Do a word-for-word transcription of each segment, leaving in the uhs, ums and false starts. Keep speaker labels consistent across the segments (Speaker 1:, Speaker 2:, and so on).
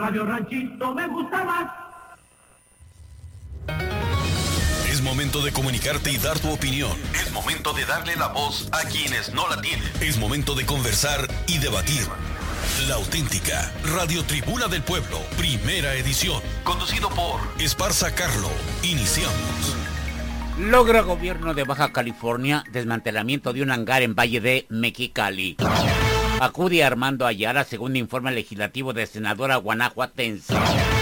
Speaker 1: Radio Ranchito me gusta más.
Speaker 2: Es momento de comunicarte y dar tu opinión. Es momento de darle la voz a quienes no la tienen. Es momento de conversar y debatir. La auténtica Radio Tribuna del Pueblo, primera edición. Conducido por Esparza Carlo. Iniciamos.
Speaker 3: Logra gobierno de Baja California desmantelamiento de un hangar en Valle de Mexicali. Acude Armando Ayala, segundo informe legislativo de senadora guanajuatense.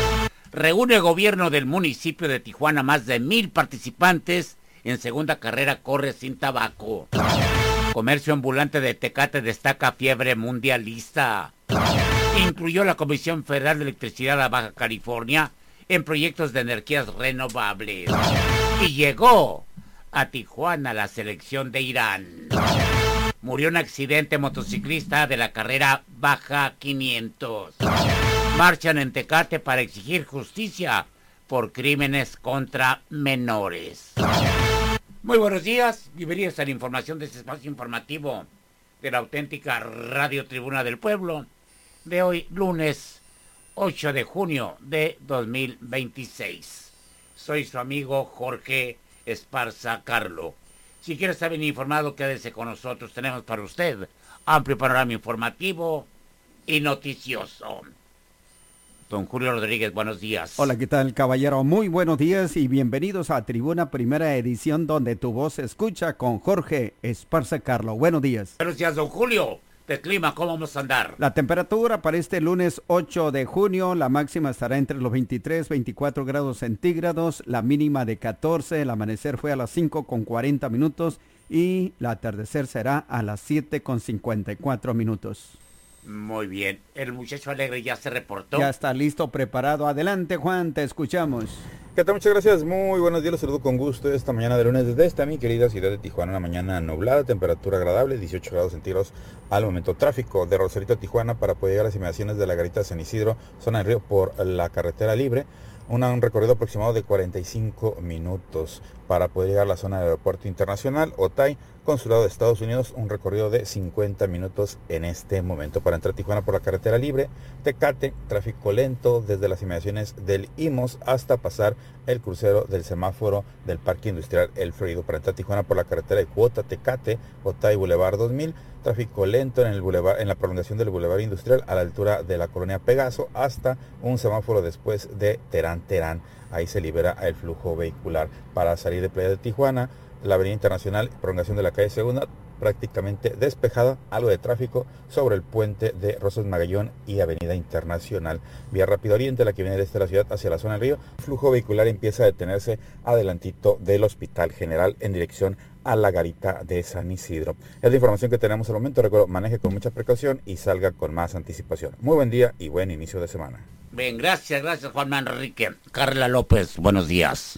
Speaker 3: Reúne gobierno del municipio de Tijuana más de mil participantes en segunda carrera Corre sin Tabaco. Comercio ambulante de Tecate destaca fiebre mundialista. Incluyó la Comisión Federal de Electricidad de Baja California en proyectos de energías renovables. Y llegó a Tijuana la selección de Irán. Murió en accidente motociclista de la carrera Baja quinientos. Marchan en Tecate para exigir justicia por crímenes contra menores. Muy buenos días, bienvenidos a la información de este espacio informativo de la auténtica Radio Tribuna del Pueblo de hoy, lunes ocho de junio de dos mil veintiséis. Soy su amigo Jorge Esparza Carlo. Si quiere estar bien informado, quédese con nosotros. Tenemos para usted amplio panorama informativo y noticioso. Don Julio Rodríguez, buenos días.
Speaker 4: Hola, ¿qué tal, caballero? Muy buenos días y bienvenidos a Tribuna Primera Edición, donde tu voz se escucha con Jorge Esparza Carlo. Buenos días.
Speaker 3: Buenos días, don Julio. De clima, ¿cómo vamos a andar?
Speaker 4: La temperatura para este lunes ocho de junio, la máxima estará entre los veintitrés, veinticuatro grados centígrados, la mínima de catorce, el amanecer fue a las cinco con cuarenta minutos y el atardecer será a las siete con cincuenta y cuatro minutos.
Speaker 3: Muy bien, el muchacho alegre ya se reportó.
Speaker 4: Ya está listo, preparado. Adelante, Juan, te escuchamos.
Speaker 5: ¿Qué tal? Muchas gracias, muy buenos días, los saludo con gusto esta mañana de lunes desde esta mi querida ciudad de Tijuana, una mañana nublada, temperatura agradable, dieciocho grados centígrados al momento. Tráfico de Rosarito a Tijuana para poder llegar a las inmediaciones de la Garita San Isidro, zona del río, por la carretera libre. Una, un recorrido aproximado de cuarenta y cinco minutos para poder llegar a la zona del aeropuerto internacional Otay, consulado de Estados Unidos, un recorrido de cincuenta minutos en este momento. Para entrar a Tijuana por la carretera libre, Tecate, tráfico lento desde las inmediaciones del IMOS hasta pasar el crucero del semáforo del Parque Industrial El Florido. Para entrar a Tijuana por la carretera de Cuota, Tecate, Otay, Boulevard dos mil, tráfico lento en el bulevar, en la prolongación del Boulevard Industrial a la altura de la colonia Pegaso hasta un semáforo después de Terán Terán. Ahí se libera el flujo vehicular. Para salir de Playa de Tijuana, la avenida Internacional, prolongación de la calle Segunda, prácticamente despejada, algo de tráfico sobre el puente de Rosas Magallón y avenida Internacional. Vía Rápido Oriente, la que viene desde la ciudad hacia la zona del río, el flujo vehicular empieza a detenerse adelantito del Hospital General en dirección a la Garita de San Isidro. Es la información que tenemos al momento. Recuerdo, maneje con mucha precaución y salga con más anticipación. Muy buen día y buen inicio de semana.
Speaker 3: Bien, gracias, gracias Juan Manrique. Carla López, buenos días.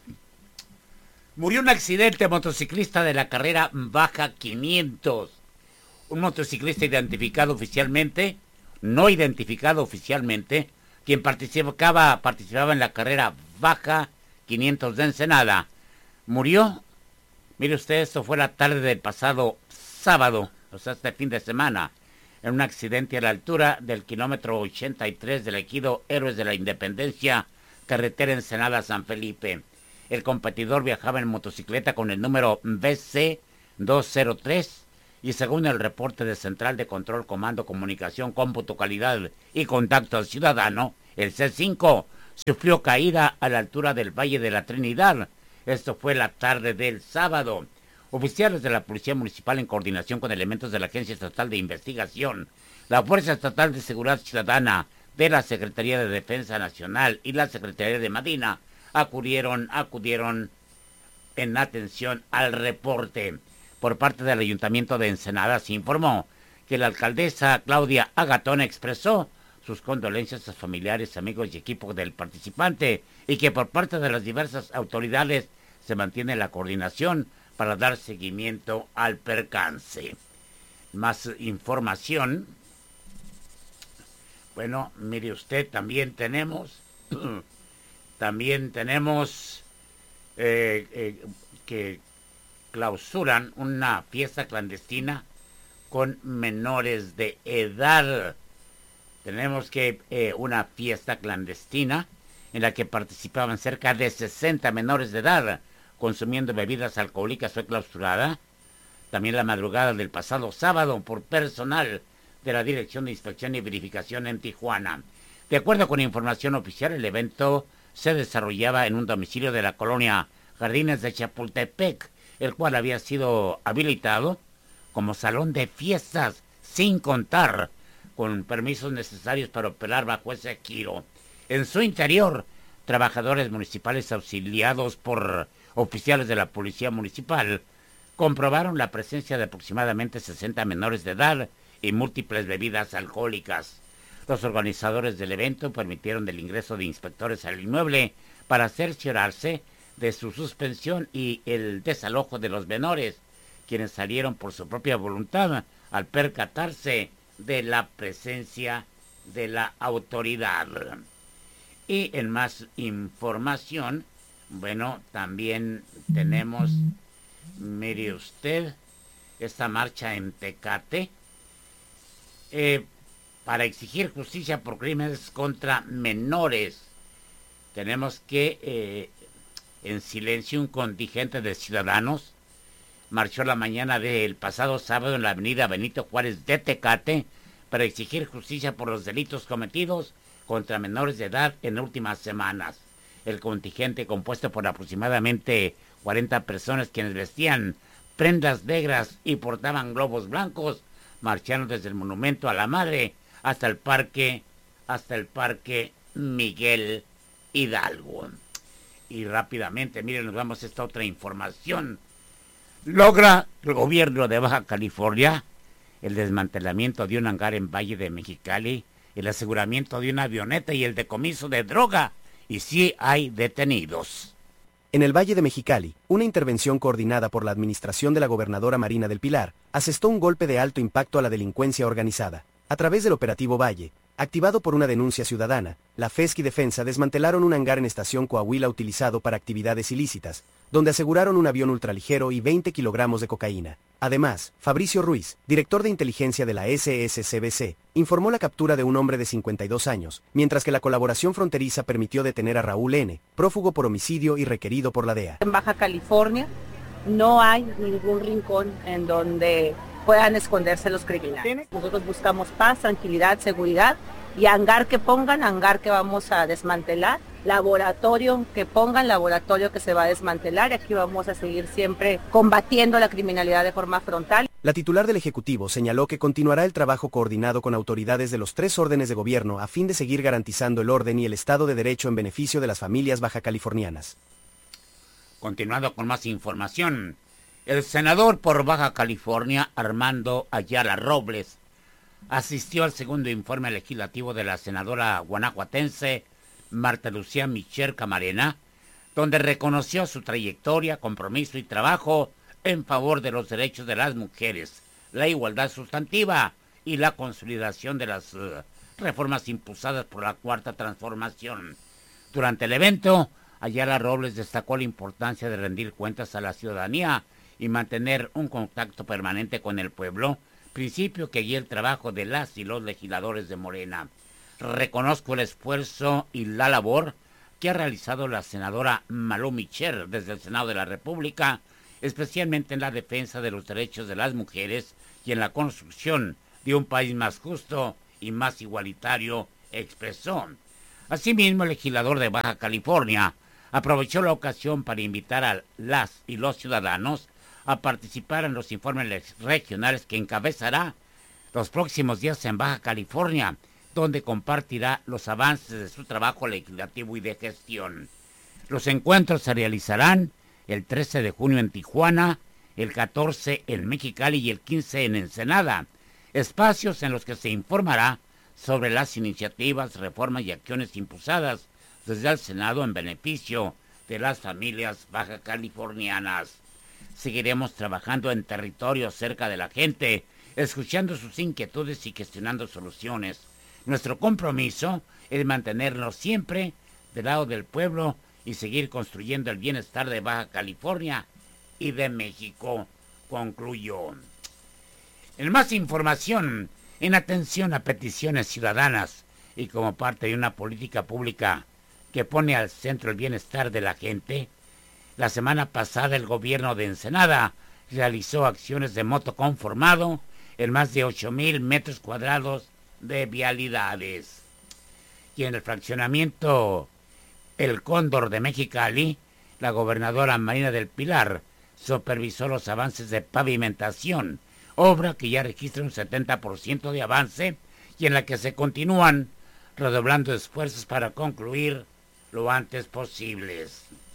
Speaker 3: Murió un accidente motociclista de la carrera Baja quinientos. Un motociclista identificado oficialmente, no identificado oficialmente, quien participaba, participaba en la carrera Baja quinientos de Ensenada. Murió, mire usted, esto fue la tarde del pasado sábado, o sea, este fin de semana, en un accidente a la altura del kilómetro ochenta y tres del ejido Héroes de la Independencia, carretera Ensenada-San Felipe. El competidor viajaba en motocicleta con el número B C doscientos tres y según el reporte de Central de Control, Comando, Comunicación, Cómputo, Calidad y Contacto al Ciudadano, el C cinco sufrió caída a la altura del Valle de la Trinidad. Esto fue la tarde del sábado. Oficiales de la Policía Municipal, en coordinación con elementos de la Agencia Estatal de Investigación, la Fuerza Estatal de Seguridad Ciudadana, de la Secretaría de Defensa Nacional y la Secretaría de Marina, acudieron, acudieron en atención al reporte. Por parte del Ayuntamiento de Ensenada se informó que la alcaldesa Claudia Agatón expresó sus condolencias a familiares, amigos y equipo del participante y que por parte de las diversas autoridades se mantiene la coordinación para dar seguimiento al percance. Más información. Bueno, mire usted, también tenemos... También tenemos eh, eh, que clausuran una fiesta clandestina con menores de edad. Tenemos que eh, una fiesta clandestina en la que participaban cerca de sesenta menores de edad consumiendo bebidas alcohólicas fue clausurada. También la madrugada del pasado sábado por personal de la Dirección de Inspección y Verificación en Tijuana. De acuerdo con información oficial, el evento se desarrollaba en un domicilio de la colonia Jardines de Chapultepec, el cual había sido habilitado como salón de fiestas sin contar con permisos necesarios para operar bajo ese giro. En su interior, trabajadores municipales auxiliados por oficiales de la Policía Municipal comprobaron la presencia de aproximadamente sesenta menores de edad y múltiples bebidas alcohólicas. Los organizadores del evento permitieron el ingreso de inspectores al inmueble para cerciorarse de su suspensión y el desalojo de los menores, quienes salieron por su propia voluntad al percatarse de la presencia de la autoridad. Y en más información, bueno, también tenemos, mire usted, esta marcha en Tecate, eh, para exigir justicia por crímenes contra menores. Tenemos que, eh, en silencio, un contingente de ciudadanos marchó la mañana del pasado sábado en la avenida Benito Juárez de Tecate para exigir justicia por los delitos cometidos contra menores de edad en últimas semanas. El contingente, compuesto por aproximadamente cuarenta personas quienes vestían prendas negras y portaban globos blancos, marcharon desde el Monumento a la Madre hasta el parque, hasta el parque Miguel Hidalgo. Y rápidamente, miren, nos vamos a esta otra información. Logra el gobierno de Baja California el desmantelamiento de un hangar en Valle de Mexicali, el aseguramiento de una avioneta y el decomiso de droga. Y sí hay detenidos.
Speaker 6: En el Valle de Mexicali, una intervención coordinada por la administración de la gobernadora Marina del Pilar asestó un golpe de alto impacto a la delincuencia organizada. A través del operativo Valle, activado por una denuncia ciudadana, la F E S C y Defensa desmantelaron un hangar en Estación Coahuila utilizado para actividades ilícitas, donde aseguraron un avión ultraligero y veinte kilogramos de cocaína. Además, Fabricio Ruiz, director de inteligencia de la S S C B C, informó la captura de un hombre de cincuenta y dos años, mientras que la colaboración fronteriza permitió detener a Raúl N., prófugo por homicidio y requerido por la D E A.
Speaker 7: En Baja California no hay ningún rincón en donde puedan esconderse los criminales. Nosotros buscamos paz, tranquilidad, seguridad, y hangar que pongan, hangar que vamos a desmantelar, laboratorio que pongan, laboratorio que se va a desmantelar, y aquí vamos a seguir siempre combatiendo la criminalidad de forma frontal.
Speaker 6: La titular del Ejecutivo señaló que continuará el trabajo coordinado con autoridades de los tres órdenes de gobierno a fin de seguir garantizando el orden y el Estado de Derecho en beneficio de las familias bajacalifornianas.
Speaker 3: Continuando con más información, el senador por Baja California, Armando Ayala Robles, asistió al segundo informe legislativo de la senadora guanajuatense Marta Lucía Micher Camarena, donde reconoció su trayectoria, compromiso y trabajo en favor de los derechos de las mujeres, la igualdad sustantiva y la consolidación de las uh, reformas impulsadas por la Cuarta Transformación. Durante el evento, Ayala Robles destacó la importancia de rendir cuentas a la ciudadanía y mantener un contacto permanente con el pueblo, principio que guía el trabajo de las y los legisladores de Morena. Reconozco el esfuerzo y la labor que ha realizado la senadora Malú Micher desde el Senado de la República, especialmente en la defensa de los derechos de las mujeres y en la construcción de un país más justo y más igualitario, expresó. Asimismo, el legislador de Baja California aprovechó la ocasión para invitar a las y los ciudadanos a participar en los informes regionales que encabezará los próximos días en Baja California, donde compartirá los avances de su trabajo legislativo y de gestión. Los encuentros se realizarán el trece de junio en Tijuana, el catorce en Mexicali y el quince en Ensenada, espacios en los que se informará sobre las iniciativas, reformas y acciones impulsadas desde el Senado en beneficio de las familias baja californianas. Seguiremos trabajando en territorio cerca de la gente, escuchando sus inquietudes y gestionando soluciones. Nuestro compromiso es mantenernos siempre del lado del pueblo y seguir construyendo el bienestar de Baja California y de México, concluyó. En más información, En atención a peticiones ciudadanas y como parte de una política pública que pone al centro el bienestar de la gente, la semana pasada el gobierno de Ensenada realizó acciones de moto conformado en más de ocho mil metros cuadrados de vialidades. Y en el fraccionamiento El Cóndor de Mexicali, la gobernadora Marina del Pilar supervisó los avances de pavimentación, obra que ya registra un setenta por ciento de avance y en la que se continúan redoblando esfuerzos para concluir lo antes posible.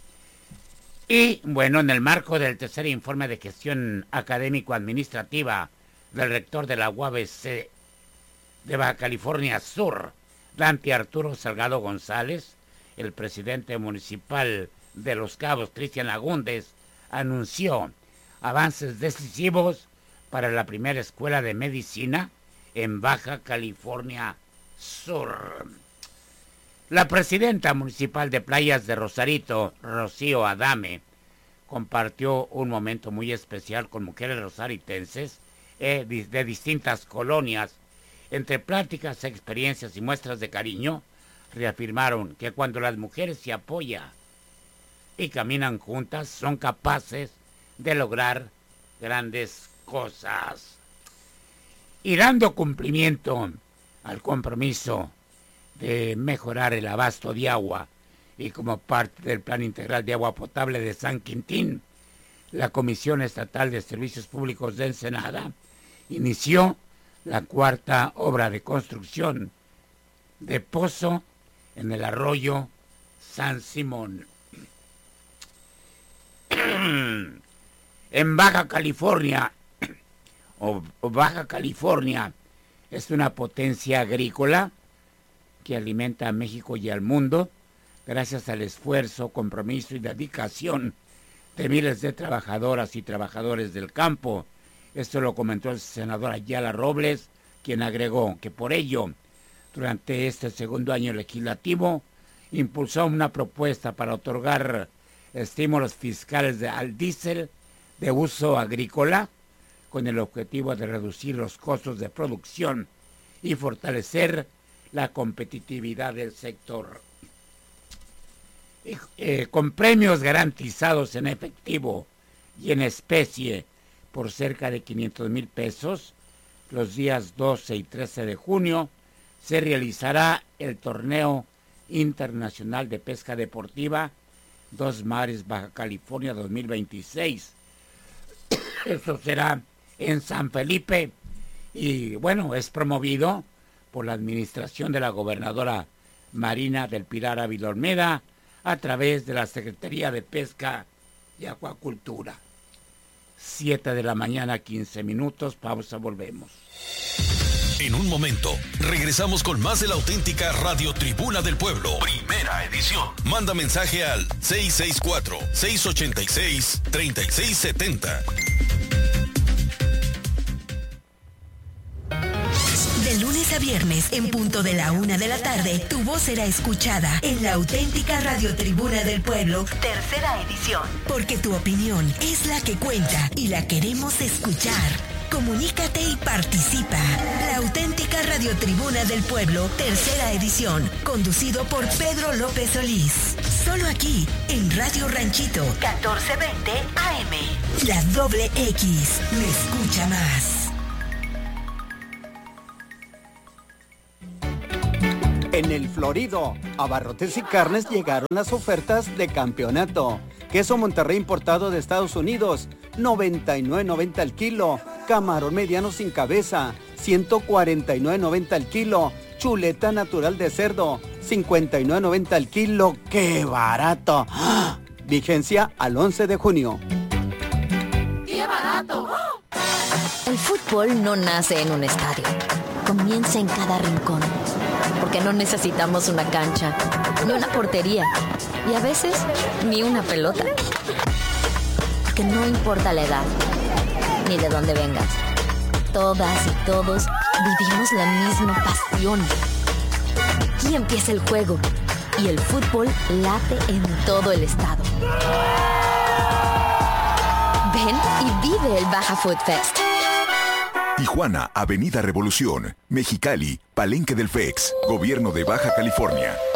Speaker 3: Y bueno, en el marco del tercer informe de gestión académico-administrativa del rector de la U A B C de Baja California Sur, Dante Arturo Salgado González, el presidente municipal de Los Cabos, Cristian Agúndez, anunció avances decisivos para la primera escuela de medicina en Baja California Sur. La presidenta municipal de Playas de Rosarito, Rocío Adame, compartió un momento muy especial con mujeres rosaritenses eh, de distintas colonias. Entre pláticas, experiencias y muestras de cariño, reafirmaron que cuando las mujeres se apoyan y caminan juntas, son capaces de lograr grandes cosas. Y dando cumplimiento al compromiso de mejorar el abasto de agua y como parte del Plan Integral de Agua Potable de San Quintín, la Comisión Estatal de Servicios Públicos de Ensenada inició la cuarta obra de construcción de pozo en el arroyo San Simón. En Baja California, o, o Baja California, es una potencia agrícola que alimenta a México y al mundo gracias al esfuerzo, compromiso y dedicación de miles de trabajadoras y trabajadores del campo. Esto lo comentó el senador Ayala Robles, quien agregó que por ello, durante este segundo año legislativo, impulsó una propuesta para otorgar estímulos fiscales de, al diésel de uso agrícola con el objetivo de reducir los costos de producción y fortalecer la competitividad del sector. Eh, con premios garantizados en efectivo y en especie por cerca de quinientos mil pesos, los días doce y trece de junio se realizará el Torneo Internacional de Pesca Deportiva Dos Mares Baja California dos mil veintiséis. Eso será en San Felipe y bueno, es promovido por la administración de la gobernadora Marina del Pilar Ávila Olmeda a través de la Secretaría de Pesca y Acuacultura. siete de la mañana, quince minutos, pausa, volvemos.
Speaker 2: En un momento, regresamos con más de la auténtica Radio Tribuna del Pueblo. Primera edición. Manda mensaje al seis seis cuatro, seis ocho seis, tres seis siete cero.
Speaker 8: De lunes a viernes, en punto de la una de la tarde, tu voz será escuchada en la auténtica Radio Tribuna del Pueblo, tercera edición. Porque tu opinión es la que cuenta y la queremos escuchar. Comunícate y participa. La auténtica Radio Tribuna del Pueblo, tercera edición, conducido por Pedro López Solís. Solo aquí, en Radio Ranchito, catorce veinte A M. La doble X, me escucha más.
Speaker 4: En el Florido, Abarrotes y Carnes llegaron las ofertas de campeonato. Queso Monterrey importado de Estados Unidos, noventa y nueve noventa el kilo. Camarón mediano sin cabeza, ciento cuarenta y nueve noventa el kilo. Chuleta natural de cerdo, cincuenta y nueve noventa el kilo. ¡Qué barato! ¡Ah! Vigencia al once de junio.
Speaker 9: ¡Qué barato! El fútbol no nace en un estadio. Comienza en cada rincón. Porque no necesitamos una cancha, ni una portería, y a veces ni una pelota. Porque no importa la edad, ni de dónde vengas. Todas y todos vivimos la misma pasión. Aquí empieza el juego, y el fútbol late en todo el estado. Ven y vive el Baja Food Fest.
Speaker 10: Tijuana, Avenida Revolución. Mexicali, Palenque del F E X. Gobierno de Baja California.